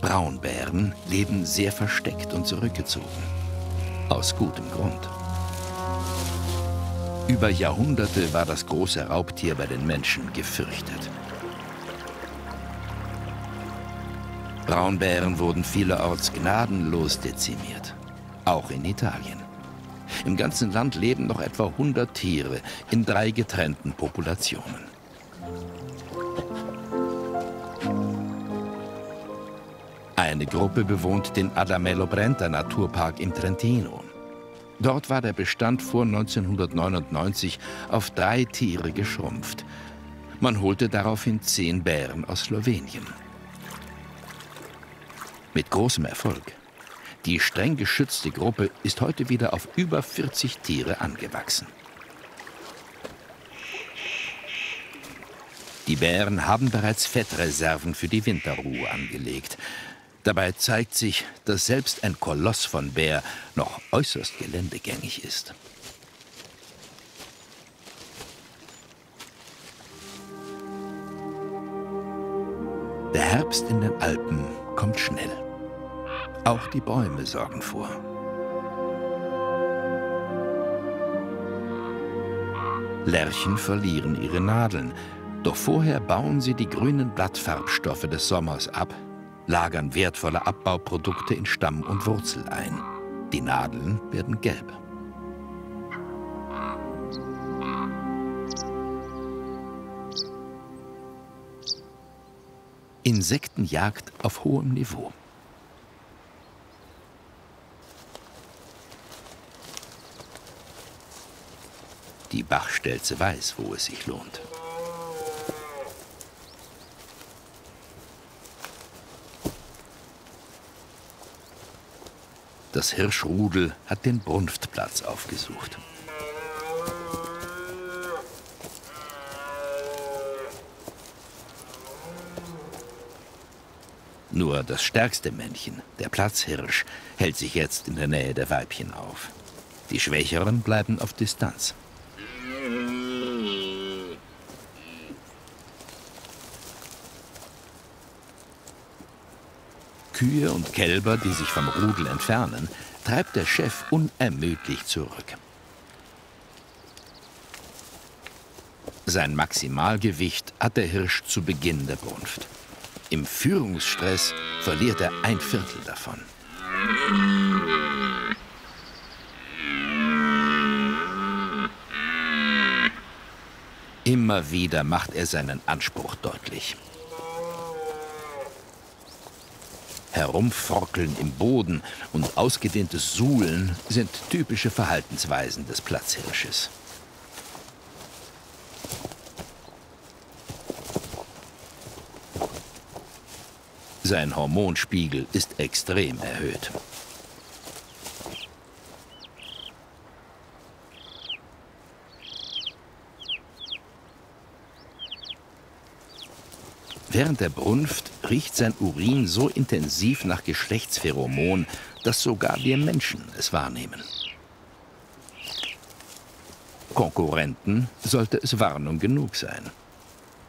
Braunbären leben sehr versteckt und zurückgezogen. Aus gutem Grund. Über Jahrhunderte war das große Raubtier bei den Menschen gefürchtet. Braunbären wurden vielerorts gnadenlos dezimiert. Auch in Italien. Im ganzen Land leben noch etwa 100 Tiere in 3 getrennten Populationen. Eine Gruppe bewohnt den Adamello Brenta Naturpark im Trentino. Dort war der Bestand vor 1999 auf 3 Tiere geschrumpft. Man holte daraufhin 10 Bären aus Slowenien. Mit großem Erfolg. Die streng geschützte Gruppe ist heute wieder auf über 40 Tiere angewachsen. Die Bären haben bereits Fettreserven für die Winterruhe angelegt. Dabei zeigt sich, dass selbst ein Koloss von Bär noch äußerst geländegängig ist. Der Herbst in den Alpen kommt schnell. Auch die Bäume sorgen vor. Lärchen verlieren ihre Nadeln, doch vorher bauen sie die grünen Blattfarbstoffe des Sommers ab, lagern wertvolle Abbauprodukte in Stamm und Wurzel ein. Die Nadeln werden gelb. Insektenjagd auf hohem Niveau. Die Bachstelze weiß, wo es sich lohnt. Das Hirschrudel hat den Brunftplatz aufgesucht. Nur das stärkste Männchen, der Platzhirsch, hält sich jetzt in der Nähe der Weibchen auf. Die Schwächeren bleiben auf Distanz. Kühe und Kälber, die sich vom Rudel entfernen, treibt der Chef unermüdlich zurück. Sein Maximalgewicht hat der Hirsch zu Beginn der Brunft. Im Führungsstress verliert er 1/4 davon. Immer wieder macht er seinen Anspruch deutlich. Herumfrockeln im Boden und ausgedehntes Suhlen sind typische Verhaltensweisen des Platzhirsches. Sein Hormonspiegel ist extrem erhöht. Während der Brunft riecht sein Urin so intensiv nach Geschlechtspheromon, dass sogar wir Menschen es wahrnehmen. Konkurrenten sollte es Warnung genug sein.